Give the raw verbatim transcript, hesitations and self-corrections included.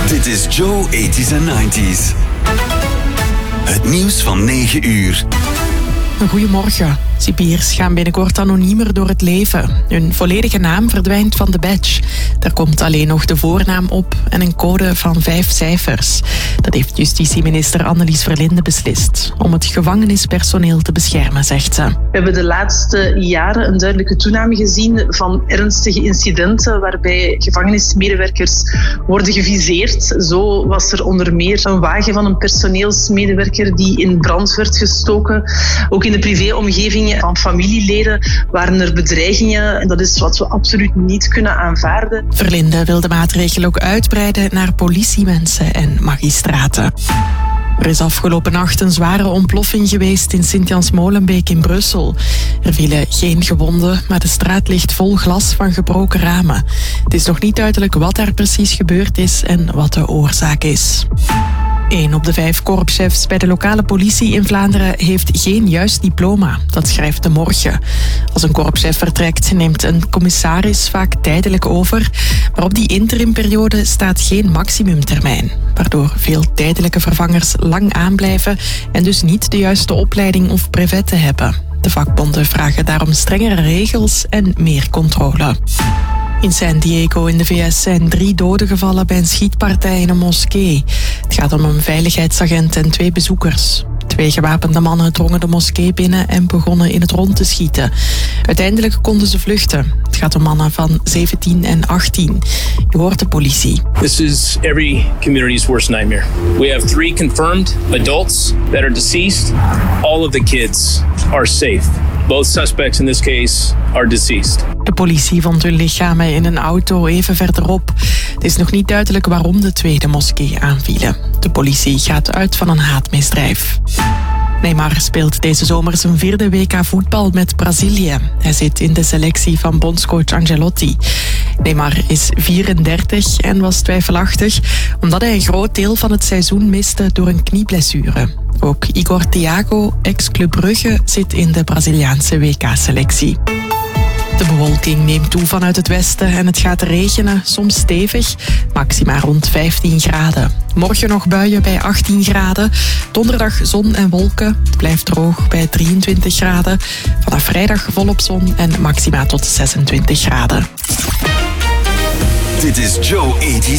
Dit is Joe eighties and nineties. Het nieuws van negen uur. Goedemorgen. Cipiers gaan binnenkort anoniemer door het leven. Hun volledige naam verdwijnt van de badge. Daar komt alleen nog de voornaam op en een code van vijf cijfers. Dat heeft justitieminister Annelies Verlinde beslist. Om het gevangenispersoneel te beschermen, zegt ze. We hebben de laatste jaren een duidelijke toename gezien van ernstige incidenten waarbij gevangenismedewerkers worden geviseerd. Zo was er onder meer een wagen van een personeelsmedewerker die in brand werd gestoken. Ook in de privéomgeving van familieleden waren er bedreigingen. En dat is wat we absoluut niet kunnen aanvaarden. Verlinde wil de maatregel ook uitbreiden naar politiemensen en magistraten. Er is afgelopen nacht een zware ontploffing geweest in Sint-Jans-Molenbeek in Brussel. Er vielen geen gewonden, maar de straat ligt vol glas van gebroken ramen. Het is nog niet duidelijk wat daar precies gebeurd is en wat de oorzaak is. Eén op de vijf korpschefs bij de lokale politie in Vlaanderen heeft geen juist diploma. Dat schrijft De Morgen. Als een korpschef vertrekt, neemt een commissaris vaak tijdelijk over. Maar op die interimperiode staat geen maximumtermijn. Waardoor veel tijdelijke vervangers lang aanblijven en dus niet de juiste opleiding of brevetten hebben. De vakbonden vragen daarom strengere regels en meer controle. In San Diego in de V S zijn drie doden gevallen bij een schietpartij in een moskee. Het gaat om een veiligheidsagent en twee bezoekers. Twee gewapende mannen drongen de moskee binnen en begonnen in het rond te schieten. Uiteindelijk konden ze vluchten. Het gaat om mannen van zeventien en achttien. Je hoort de politie. This is every community's worst nightmare. We have three confirmed adults that are deceased. All of the kids are safe. Both suspects in this case are deceased. De politie vond hun lichamen in een auto even verderop. Het is nog niet duidelijk waarom de twee de moskee aanvielen. De politie gaat uit van een haatmisdrijf. Neymar speelt deze zomer zijn vierde W K voetbal met Brazilië. Hij zit in de selectie van bondscoach Ancelotti. Neymar is vierendertig en was twijfelachtig omdat hij een groot deel van het seizoen miste door een knieblessure. Ook Igor Thiago, ex-Club Brugge, zit in de Braziliaanse W K-selectie. De bewolking neemt toe vanuit het westen en het gaat regenen, soms stevig, maxima rond vijftien graden. Morgen nog buien bij achttien graden, donderdag zon en wolken, het blijft droog bij drieëntwintig graden. Vanaf vrijdag volop zon en maxima tot zesentwintig graden. Dit is Joe eighties.